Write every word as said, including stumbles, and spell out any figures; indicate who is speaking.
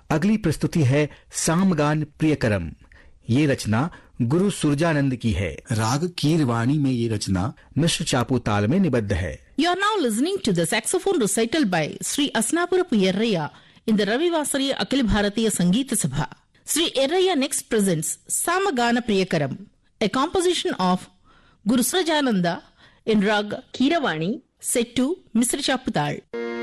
Speaker 1: अगली प्रस्तुति है सामगान प्रियकरम। ये रचना गुरु सुरजानंद की है। राग कीरवाणी में ये रचना मिश्र चापू ताल में निबद्ध है।
Speaker 2: You are now listening to the saxophone recital by Sri Asnapurapu Yerraya in the Ravivasariya Akhil Bharatiya Sangeeta Sabha. Sri Yerraya next presents Samagana Priyakaram, a composition of Guru Surajananda in Rag Keeravani, set to Misra Chapu Tal.